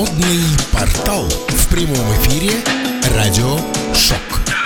Модный портал. В прямом эфире Радио Шок.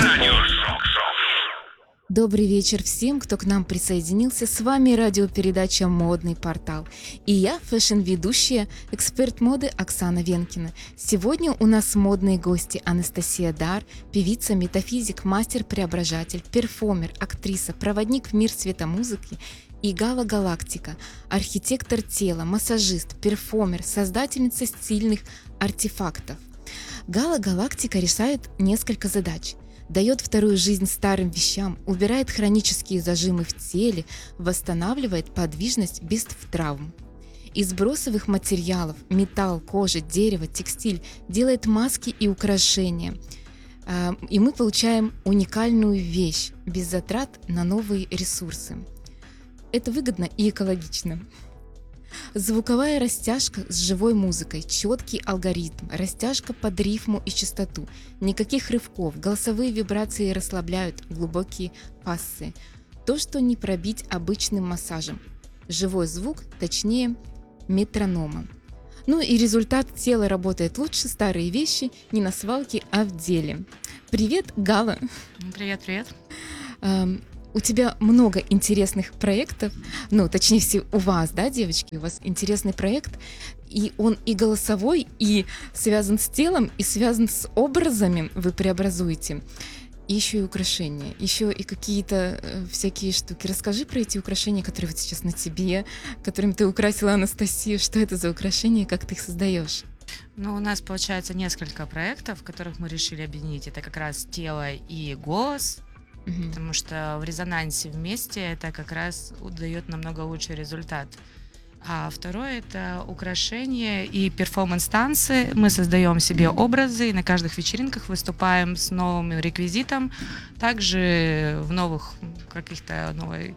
Добрый вечер всем, кто к нам присоединился. С вами радиопередача «Модный портал». И я, фэшн-ведущая, эксперт моды Оксана Венкина. Сегодня у нас модные гости: Анастасия Дар, певица, метафизик, мастер-преображатель, перформер, актриса, проводник в мир светомузыки, и Гала Галактика, архитектор тела, массажист, перформер, создательница стильных артефактов. Гала Галактика решает несколько задач. Дает вторую жизнь старым вещам, убирает хронические зажимы в теле, восстанавливает подвижность без травм. Из бросовых материалов – металл, кожа, дерево, текстиль – делает маски и украшения. И мы получаем уникальную вещь без затрат на новые ресурсы. Это выгодно и экологично. Звуковая растяжка с живой музыкой, четкий алгоритм, растяжка под рифму и частоту, никаких рывков, голосовые вибрации расслабляют, глубокие пассы. То, что не пробить обычным массажем. Живой звук, точнее метрономом. Ну и результат: тело работает лучше, старые вещи не на свалке, а в деле. Привет, Гала! Привет. У тебя много интересных проектов, точнее все у вас, да, девочки, у вас интересный проект, и он и голосовой, и связан с телом, и связан с образами, вы преобразуете, и еще и украшения, еще и какие-то всякие штуки. Расскажи про эти украшения, которые вот сейчас на тебе, которыми ты украсила Анастасию. Что это за украшения, как ты их создаешь? У нас получается несколько проектов, которых мы решили объединить. Это как раз тело и голос. Потому что в резонансе вместе это как раз дает намного лучший результат. А второе — это украшения и перформанс-танцы. Мы создаем себе образы и на каждых вечеринках выступаем с новым реквизитом. Также в новых каких-то новой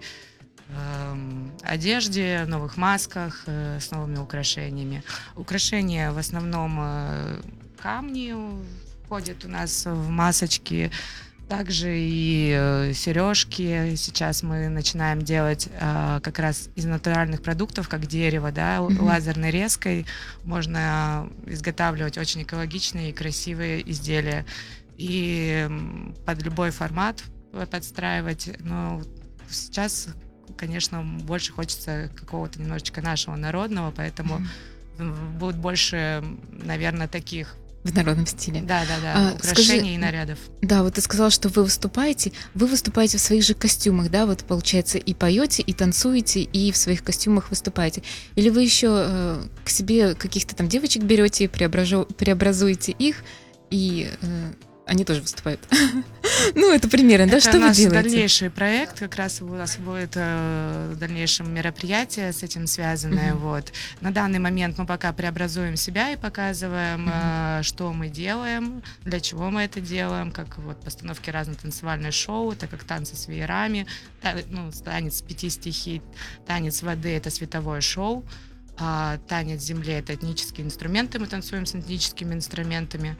одежде, новых масках, с новыми украшениями. Украшения в основном камни входят у нас в масочки. Также и сережки. Сейчас мы начинаем делать как раз из натуральных продуктов, как дерево, да, лазерной резкой. Можно изготавливать очень экологичные и красивые изделия. И под любой формат подстраивать. Но сейчас, конечно, больше хочется какого-то немножечко нашего народного, поэтому будет больше, наверное, таких. В народном стиле. Да, украшений и нарядов. Да, вот ты сказала, что вы выступаете в своих же костюмах, да, вот получается и поете, и танцуете, и в своих костюмах выступаете. Или вы еще к себе каких-то там девочек берете, преобразуете их, и они тоже выступают. Это примерно, да, что вы делаете? Это наш дальнейший проект, как раз у нас будет в дальнейшем мероприятие с этим связанное. Вот. На данный момент мы пока преобразуем себя и показываем, что мы делаем, для чего мы это делаем, как вот постановки разных танцевальных шоу, так как танцы с веерами, танец 5 стихий, танец воды — это световое шоу, а танец земли — это этнические инструменты, мы танцуем с этническими инструментами.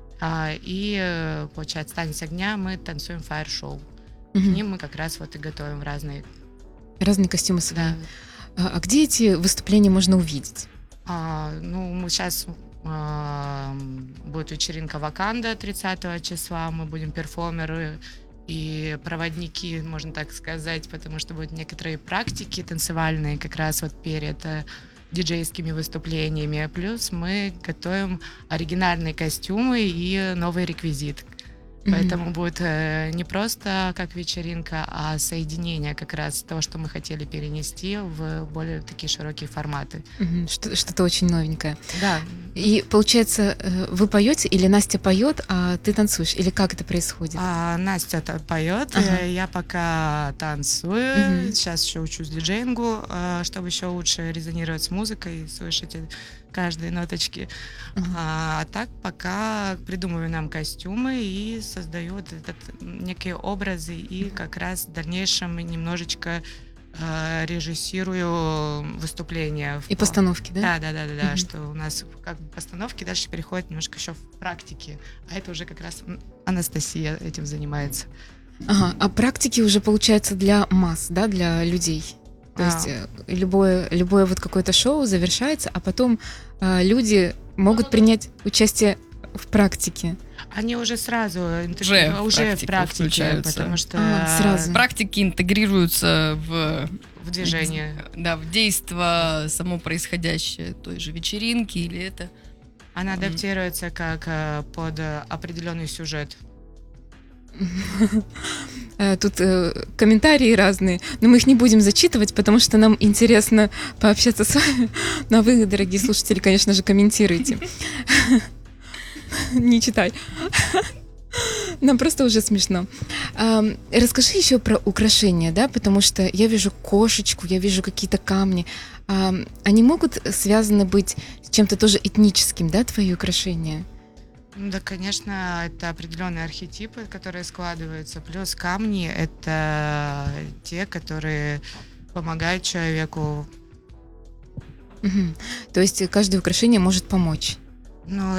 И, получается, танец огня мы танцуем фаер-шоу. К ним мы как раз вот и готовим разные костюмы свои. Да. А где эти выступления можно увидеть? Мы сейчас будет вечеринка Ваканда 30 числа, мы будем перформеры и проводники, можно так сказать, потому что будут некоторые практики танцевальные как раз вот перед диджейскими выступлениями. Плюс мы готовим оригинальные костюмы и новый реквизит. Поэтому будет не просто как вечеринка, а соединение как раз того, что мы хотели перенести в более такие широкие форматы. Что-то очень новенькое. Да. И получается, вы поете, или Настя поет, а ты танцуешь? Или как это происходит? Настя поет, я пока танцую. Сейчас еще учусь диджеингу, чтобы еще лучше резонировать с музыкой, слышать каждой ноточки. А так пока придумываю нам костюмы и создаю некие образы, и как раз в дальнейшем немножечко режиссирую выступления. И постановки, да? Да, что у нас как бы постановки дальше переходят немножко еще в практике, а это уже как раз Анастасия этим занимается. А практики уже, получается, для масс, да, для людей? То есть любое вот какое-то шоу завершается, а потом люди могут принять участие в практике? Они уже сразу Уже в в практику практике, включаются. потому что Сразу. Практики интегрируются в движение. да, в действо само происходящее той же вечеринки или это. Она адаптируется как под определенный сюжет. Тут комментарии разные, но мы их не будем зачитывать, потому что нам интересно пообщаться с вами. Ну а вы, дорогие слушатели, конечно же, комментируйте. Не читай. Нам просто уже смешно. Расскажи еще про украшения, да, потому что я вижу кошечку, я вижу какие-то камни. Они могут связаны быть с чем-то тоже этническим, да, твои украшения? Ну да, конечно, это определенные архетипы, которые складываются. Плюс камни — это те, которые помогают человеку. Мгм. То есть каждое украшение может помочь. Ну,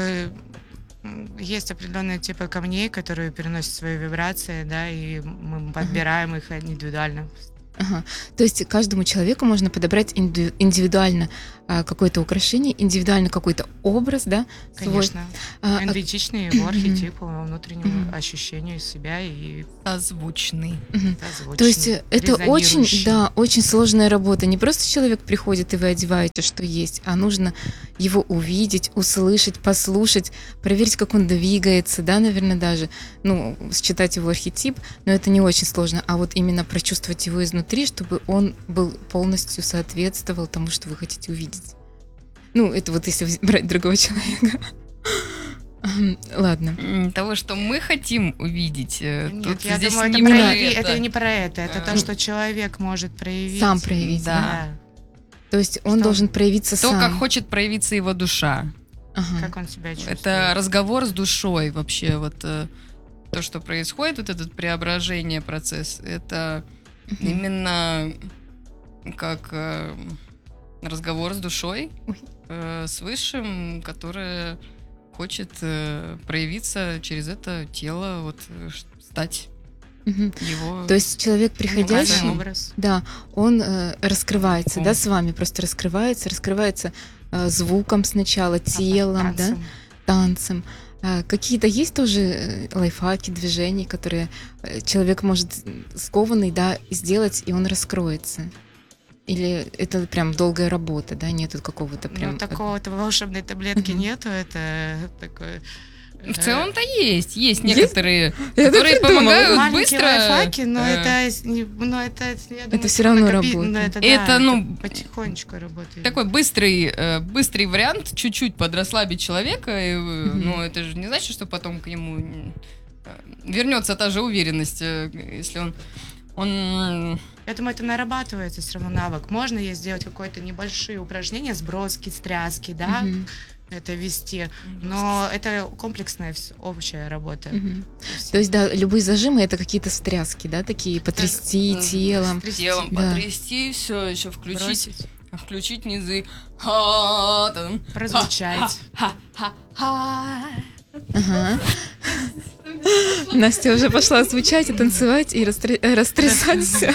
есть определенные типы камней, которые переносят свои вибрации, да, и мы подбираем их индивидуально. Ага. То есть каждому человеку можно подобрать индивидуально какое-то украшение, индивидуально какой-то образ, да? свой. Конечно. Идентичный его Мгм. архетипу, внутреннему Мгм. ощущению себя и Созвучный. Мгм. созвучный, То есть это очень, резонирующий. да, очень сложная работа. Не просто человек приходит, и вы одеваете, что есть, а нужно его увидеть, услышать, послушать, проверить, как он двигается, да, наверное, даже. Ну, считать его архетип, но это не очень сложно. А вот именно прочувствовать его изнутри, чтобы он был полностью соответствовал тому, что вы хотите увидеть. Ну, это вот если брать другого человека. Ладно. Того, что мы хотим увидеть, Нет, тут я здесь думаю, не это, про это не про это. Это то, что человек может проявить. Сам проявить, да. То есть он Что? должен проявиться То, сам. как хочет проявиться его душа. Ага. Как он себя чувствует. Это разговор с душой вообще. Вот то, что происходит, вот этот преображение, процесс, это Мгм. именно как разговор с душой, Ой. с высшим, которое хочет проявиться через это тело, вот стать Мгм. его. То есть человек, Уникальный приходящий, образ. да, он раскрывается, О. да, с вами просто раскрывается звуком сначала, телом, да, Танцем. танцем. Какие-то есть тоже лайфхаки, движения, которые человек может скованный, да, сделать, и он раскроется? Или это прям долгая работа, да, нету какого-то прям... Ну, такого-то волшебной таблетки Мгм. нету, это такое... В целом-то есть Есть? некоторые, Я так которые и думала. помогают Маленькие быстро. лайфхаки, но э, я думаю, всё равно накопи- работа. ну, это, Это, да, ну, это потихонечку работает. Такой быстрый вариант, чуть-чуть подрасслабить человека, и, ну, это же не значит, что потом к нему вернется та же уверенность, если он Я думаю, это нарабатывается все равно навык. Можно ей сделать какое-то небольшие упражнения, сброски, стряски, да, Мгм. это вести, но это комплексная общая работа. Мгм. То есть, да, любые зажимы — это какие-то встряски, да, такие, потрясти телом. телом Да. потрясти, все еще Бросить, включить низы. Ха, там. прозвучать. Ха-ха-ха. Ага. Настя уже пошла звучать и танцевать, и растрясать всё.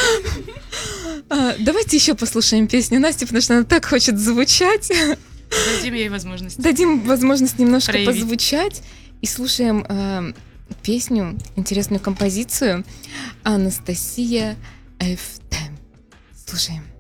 Давайте еще послушаем песню Насти, потому что она так хочет звучать. Дадим ей возможность. Дадим возможность немножко Проявить. позвучать. И слушаем песню, интересную композицию Анастасия F. Слушаем.